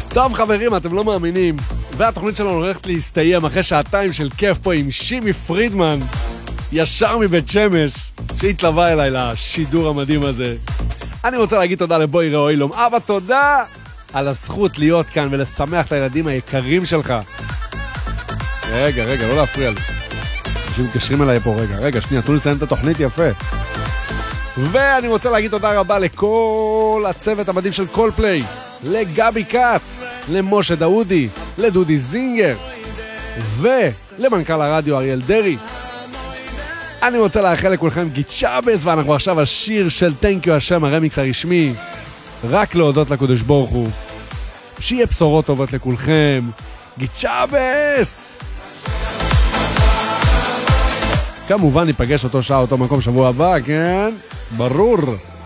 טוב חברים, אתם לא מאמינים, והתוכנית שלנו הולכת להסתיים אחרי שעתיים של כיף פה עם שימי פרידמן, ישר מבית שמש, שהתלווה אליי לשידור המדהים הזה. אני רוצה להגיד תודה לבוי ראוילום. אבא, תודה על הזכות להיות כאן ולשמח את הילדים היקרים שלך. רגע, לא להפריע לי. אנשים מתקשרים אליי פה, רגע, שנייה, תנו לסיים את התוכנית יפה. ואני רוצה להגיד תודה רבה לכל הצוות המדהים של כל פליי, לגבי קאץ, למשה דאודי, לדודי זינגר, ולמנכ"ל הרדיו אריאל דרי. אני רוצה לאחל לכולכם גיצ'אבס, ואנחנו עכשיו על שיר של תנקיו השם, הרמיקס הרשמי. רק להודות לקדוש ברוך הוא. שיהיה בשורות טובות לכולכם. גיצ'אבס! כמובן ניפגש אותו שעה, אותו מקום שבוע הבא, כן? ברור.